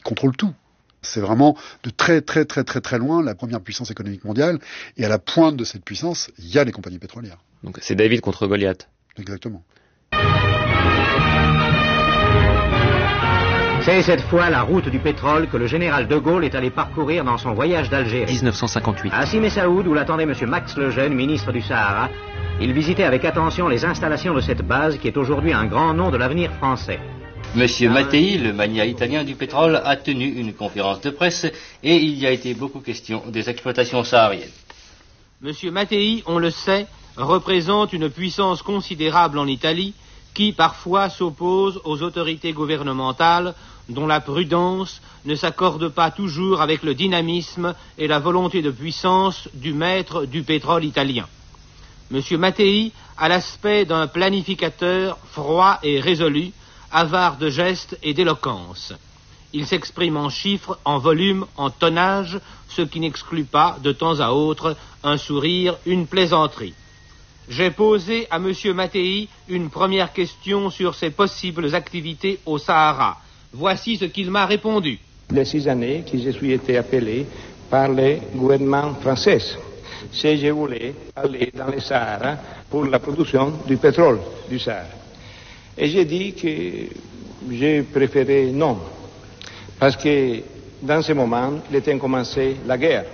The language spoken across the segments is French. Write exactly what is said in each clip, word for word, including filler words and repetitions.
contrôle tout. C'est vraiment de très très très très très loin la première puissance économique mondiale, et à la pointe de cette puissance, il y a les compagnies pétrolières. Donc c'est David contre Goliath. Exactement. C'est cette fois la route du pétrole que le général de Gaulle est allé parcourir dans son voyage d'Algérie. dix-neuf cent cinquante-huit. À Simé-Saoud, où l'attendait M. Max Lejeune, ministre du Sahara, il visitait avec attention les installations de cette base qui est aujourd'hui un grand nom de l'avenir français. Monsieur Mattei, le magnat italien du pétrole, a tenu une conférence de presse et il y a été beaucoup question des exploitations sahariennes. Monsieur Mattei, on le sait, représente une puissance considérable en Italie qui parfois s'oppose aux autorités gouvernementales dont la prudence ne s'accorde pas toujours avec le dynamisme et la volonté de puissance du maître du pétrole italien. Monsieur Mattei a l'aspect d'un planificateur froid et résolu, avare de gestes et d'éloquence. Il s'exprime en chiffres, en volume, en tonnage, ce qui n'exclut pas, de temps à autre, un sourire, une plaisanterie. J'ai posé à M. Mattei une première question sur ses possibles activités au Sahara. Voici ce qu'il m'a répondu. Les six années que je suis été appelé par le gouvernement français, si je voulais aller dans le Sahara pour la production du pétrole du Sahara. Et j'ai dit que j'ai préféré non, parce que dans ce moment, il était commencé la guerre.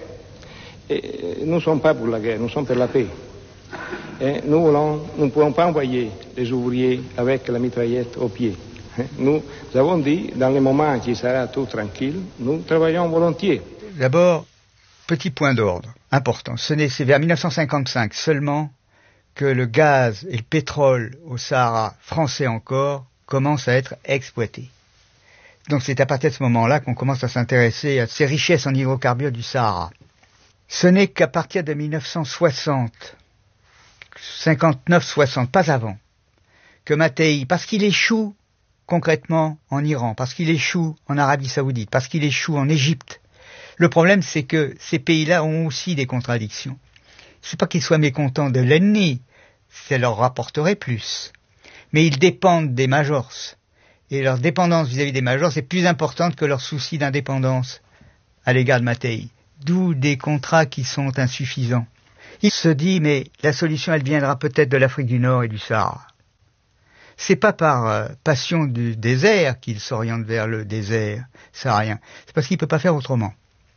Et nous ne sommes pas pour la guerre, nous sommes pour la paix. Et nous voulons, nous ne pouvons pas envoyer les ouvriers avec la mitraillette au pied. Nous avons dit, dans les moments qui sera tout tranquille, nous travaillons volontiers. D'abord, petit point d'ordre, important. Ce n'est, c'est vers mille neuf cent cinquante-cinq seulement que le gaz et le pétrole au Sahara, français encore, commencent à être exploités. Donc c'est à partir de ce moment-là qu'on commence à s'intéresser à ces richesses en hydrocarbures du Sahara. Ce n'est qu'à partir de mille neuf cent soixante, cinquante-neuf soixante, pas avant, que Mattei, parce qu'il échoue concrètement en Iran, parce qu'il échoue en Arabie Saoudite, parce qu'il échoue en Égypte. Le problème, c'est que ces pays-là ont aussi des contradictions. C'est pas qu'ils soient mécontents de l'ennemi, ça leur rapporterait plus. Mais ils dépendent des majors. Et leur dépendance vis-à-vis des majors est plus importante que leur souci d'indépendance à l'égard de Mattei. D'où des contrats qui sont insuffisants. Il se dit, mais la solution, elle viendra peut-être de l'Afrique du Nord et du Sahara. C'est pas par euh, passion du désert qu'il s'oriente vers le désert saharien. C'est parce qu'il peut pas faire autrement.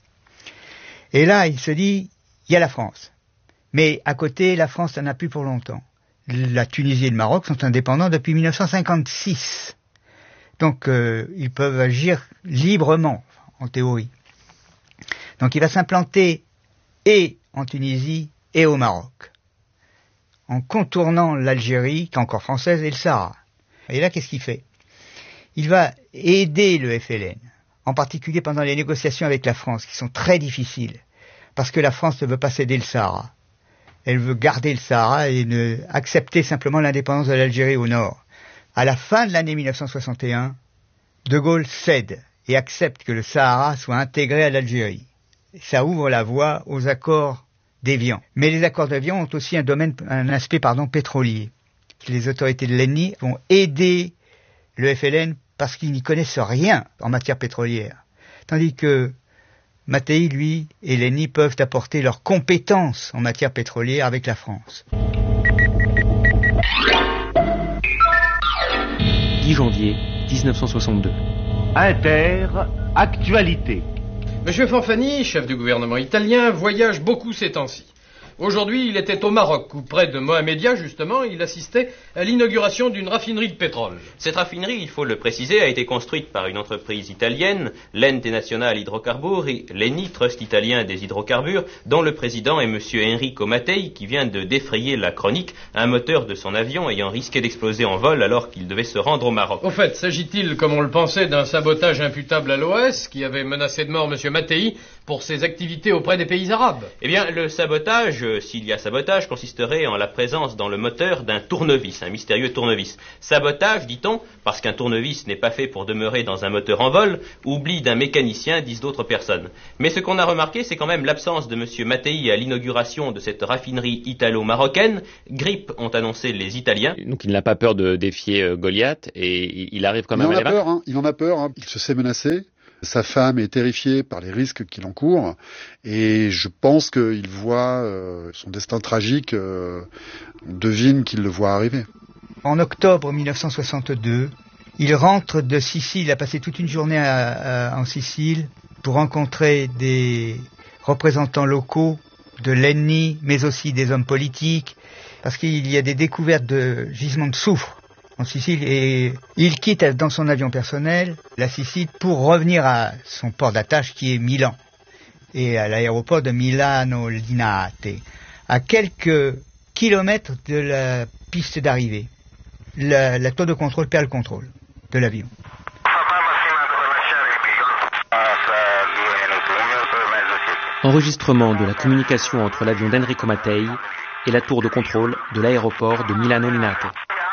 Et là, il se dit, il y a la France. Mais à côté, la France n'en a plus pour longtemps. La Tunisie et le Maroc sont indépendants depuis mille neuf cent cinquante-six. Donc, euh, ils peuvent agir librement, en théorie. Donc, il va s'implanter et en Tunisie et au Maroc, en contournant l'Algérie, qui est encore française, et le Sahara. Et là, qu'est-ce qu'il fait? Il va aider le F L N, en particulier pendant les négociations avec la France, qui sont très difficiles, parce que la France ne veut pas céder le Sahara. Elle veut garder le Sahara et ne accepter simplement l'indépendance de l'Algérie au nord. À la fin de l'année mille neuf cent soixante et un, De Gaulle cède et accepte que le Sahara soit intégré à l'Algérie. Ça ouvre la voie aux accords d'Évian. Mais les accords d'Évian ont aussi un domaine, un aspect, pardon, pétrolier. Les autorités de l'E N I vont aider le F L N parce qu'ils n'y connaissent rien en matière pétrolière. Tandis que Mattei, lui, et l'E N I peuvent apporter leurs compétences en matière pétrolière avec la France. dix janvier dix-neuf cent soixante-deux. Inter, actualité. Monsieur Fanfani, chef du gouvernement italien, voyage beaucoup ces temps-ci. Aujourd'hui, il était au Maroc, où près de Mohamedia, justement, il assistait à l'inauguration d'une raffinerie de pétrole. Cette raffinerie, il faut le préciser, a été construite par une entreprise italienne, l'Ente Nazionale Idrocarburi, l'E N I, Trust italien des hydrocarbures, dont le président est monsieur Enrico Mattei, qui vient de défrayer la chronique, un moteur de son avion ayant risqué d'exploser en vol alors qu'il devait se rendre au Maroc. Au fait, s'agit-il, comme on le pensait, d'un sabotage imputable à l'O S, qui avait menacé de mort monsieur Mattei pour ses activités auprès des pays arabes? Eh bien, le sabotage, s'il y a sabotage, consisterait en la présence dans le moteur d'un tournevis, un mystérieux tournevis. Sabotage, dit-on, parce qu'un tournevis n'est pas fait pour demeurer dans un moteur en vol, oubli d'un mécanicien, disent d'autres personnes. Mais ce qu'on a remarqué, c'est quand même l'absence de monsieur Mattei à l'inauguration de cette raffinerie italo-marocaine. Grippe, ont annoncé les Italiens. Donc il n'a pas peur de défier euh, Goliath, et il arrive quand même il à en les a peur, vaincre. hein, il en a peur, hein. Il se sait menacé. Sa femme est terrifiée par les risques qu'il encourt et je pense qu'il voit euh, son destin tragique, euh, on devine qu'il le voit arriver. En octobre mille neuf cent soixante-deux, il rentre de Sicile, il a passé toute une journée à, à, en Sicile pour rencontrer des représentants locaux de l'E N I, mais aussi des hommes politiques, parce qu'il y a des découvertes de gisements de soufre en Sicile et il quitte dans son avion personnel la Sicile pour revenir à son port d'attache qui est Milan et à l'aéroport de Milano Linate, à quelques kilomètres de la piste d'arrivée. La, la tour de contrôle perd le contrôle de l'avion. Enregistrement de la communication entre l'avion d'Enrico Mattei et la tour de contrôle de l'aéroport de Milano Linate.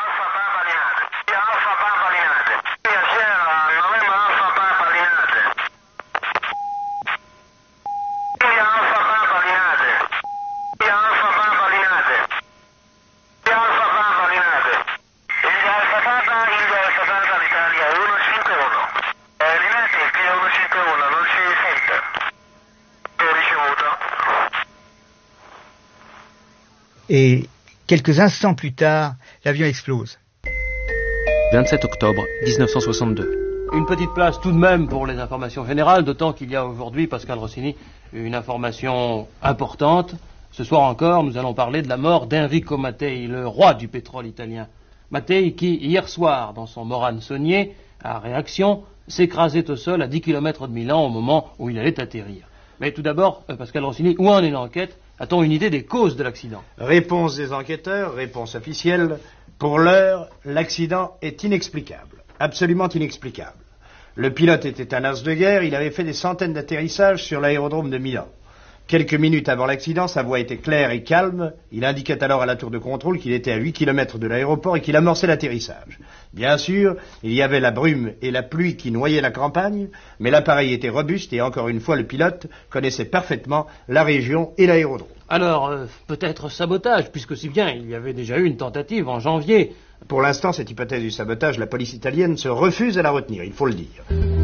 Et quelques instants plus tard, l'avion explose. vingt-sept octobre mille neuf cent soixante-deux. Une petite place tout de même pour les informations générales, d'autant qu'il y a aujourd'hui, Pascal Rossini, une information importante. Ce soir encore, nous allons parler de la mort d'Enrico Mattei, le roi du pétrole italien. Mattei qui, hier soir, dans son Morane Saunier, à réaction, s'écrasait au sol à dix kilomètres de Milan au moment où il allait atterrir. Mais tout d'abord, Pascal Rossini, où en est l'enquête ? A-t-on une idée des causes de l'accident ? Réponse des enquêteurs, réponse officielle. Pour l'heure, l'accident est inexplicable, absolument inexplicable. Le pilote était un as de guerre, il avait fait des centaines d'atterrissages sur l'aérodrome de Milan. Quelques minutes avant l'accident, sa voix était claire et calme. Il indiquait alors à la tour de contrôle qu'il était à huit kilomètres de l'aéroport et qu'il amorçait l'atterrissage. Bien sûr, il y avait la brume et la pluie qui noyaient la campagne, mais l'appareil était robuste et encore une fois, le pilote connaissait parfaitement la région et l'aérodrome. Alors, euh, peut-être sabotage, puisque si bien il y avait déjà eu une tentative en janvier. Pour l'instant, cette hypothèse du sabotage, la police italienne se refuse à la retenir, il faut le dire.